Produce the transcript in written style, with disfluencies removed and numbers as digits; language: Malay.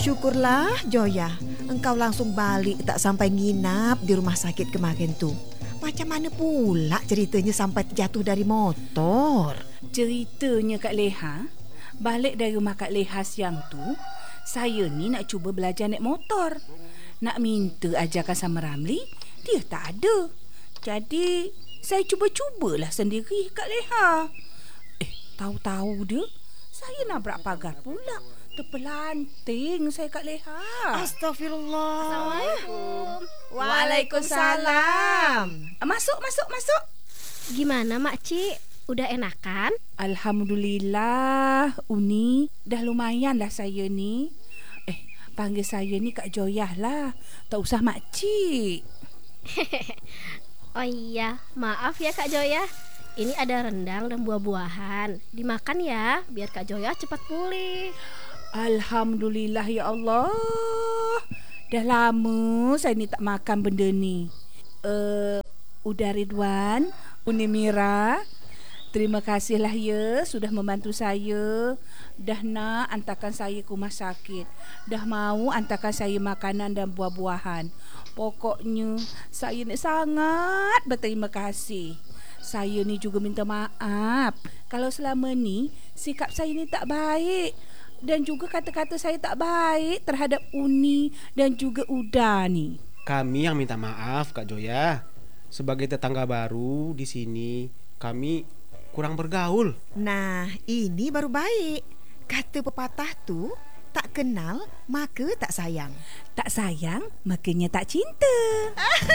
Syukurlah Joya, engkau langsung balik tak sampai nginap di rumah sakit kemarin tu. Macam mana pula ceritanya sampai jatuh dari motor? Ceritanya Kak Leha, balik dari rumah Kak Leha siang tu, saya ni nak cuba belajar naik motor. Nak minta ajarkan sama Ramli, dia tak ada. Jadi saya cuba-cubalah sendiri Kak Leha. Tahu-tahu dia, saya nabrak pagar pula. Terpelanting saya Kak Leha. Astagfirullah. Assalamualaikum. Waalaikumsalam. Masuk. Gimana makcik? Udah enakan? Alhamdulillah, Uni. Dah lumayan lah saya ni. Panggil saya ni Kak Joyah lah. Tak usah makcik. Oh iya, maaf ya Kak Joya. Ini ada rendang dan buah-buahan. Dimakan ya, biar Kak Joya cepat pulih. Alhamdulillah ya Allah. Dah lama saya ni tak makan benda ni. Udah Ridwan, Uni Mira, terima kasihlah ya sudah membantu saya. Dah nak antarkan saya ke rumah sakit. Dah mau antarkan saya makanan dan buah-buahan. Pokoknya saya ni sangat berterima kasih. Saya ni juga minta maaf kalau selama ni sikap saya ni tak baik. Dan juga kata-kata saya tak baik terhadap Uni dan juga Uda ni. Kami yang minta maaf Kak Joya. Sebagai tetangga baru di sini, kami kurang bergaul. Nah, ini baru baik. Kata pepatah tu, tak kenal maka tak sayang. Tak sayang makanya tak cinta.